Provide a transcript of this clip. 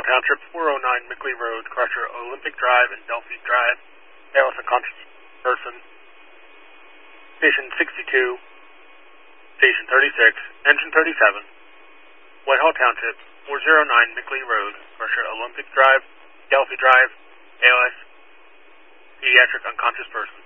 Township, 409 Mickley Road, Crusher, Olympic Drive, and Delphi Drive. ALS unconscious person. Station 62, Station 36, Engine 37. Whitehall Township, 409 Mickley Road, Crusher, Olympic Drive, Delphi Drive, ALS, pediatric unconscious person.